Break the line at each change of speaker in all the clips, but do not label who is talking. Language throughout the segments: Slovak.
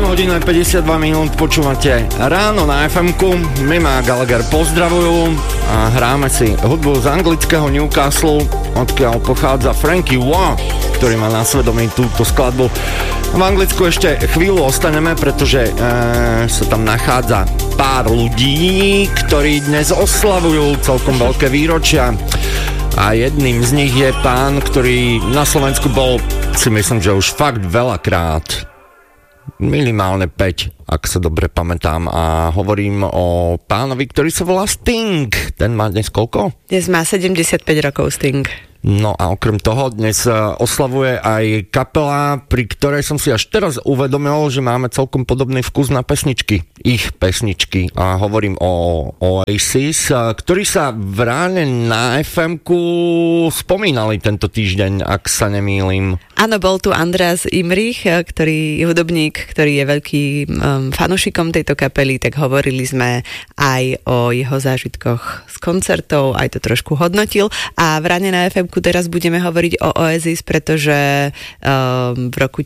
hodín 52 minút počúvate Ráno na FM-ku. Mima a Gallagher pozdravujú a hráme si hudbu z anglického Newcastle, odkiaľ pochádza Frankie Wah, ktorý má na svedomí túto skladbu. V Anglicku ešte chvíľu ostaneme, pretože sa tam nachádza pár ľudí, ktorí dnes oslavujú celkom veľké výročia. A jedným z nich je pán, ktorý na Slovensku bol, si myslím, že už fakt veľakrát. Minimálne 5, ak sa dobre pamätám. A hovorím o pánovi, ktorý sa volá Sting. Ten má dnes koľko?
Dnes má 75 rokov Sting.
No a okrem toho dnes oslavuje aj kapela, pri ktorej som si až teraz uvedomil, že máme celkom podobný vkus na pesničky. Ich pesničky. A hovorím o Oasis, ktorí sa v Ráne na FM-ku spomínali tento týždeň, ak sa nemýlim.
Áno, bol tu Andreas Imrich, ktorý je hudobník, ktorý je veľkým fanúšikom tejto kapely, tak hovorili sme aj o jeho zážitkoch z koncertov, aj to trošku hodnotil. A v Ráne na FM teraz budeme hovoriť o Oasis, pretože v roku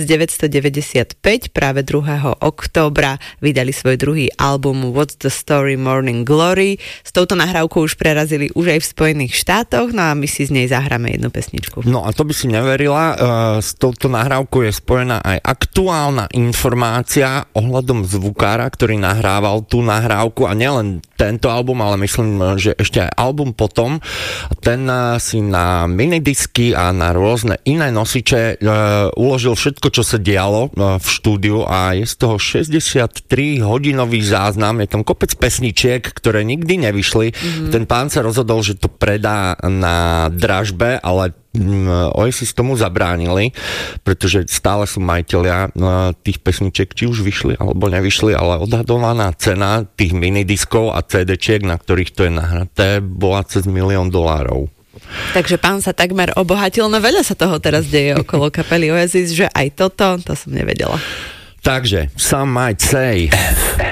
1995, práve 2. októbra, vydali svoj druhý album What's the Story Morning Glory. S touto nahrávkou už prerazili už aj v Spojených štátoch, no a my si z nej zahráme jednu pesničku.
No a to by si neverila, s touto nahrávkou je spojená aj aktuálna informácia ohľadom zvukára, ktorý nahrával tú nahrávku a nielen tento album, ale myslím, že ešte aj album potom. Ten si na minidisky a na rôzne iné nosiče uložil všetko, čo sa dialo v štúdiu a je z toho 63-hodinový záznam. Je tam kopec pesničiek, ktoré nikdy nevyšli. Ten pán sa rozhodol, že to predá na dražbe, ale Oasis tomu zabránili, pretože stále sú majitelia tých pesničiek, či už vyšli alebo nevyšli, ale odhadovaná cena tých minidiskov a CD-čiek, na ktorých to je nahraté, bola cez $1 milión.
Takže pán sa takmer obohatil, no veľa sa toho teraz deje okolo kapely Oasis, že aj toto, to som nevedela.
Takže, some might say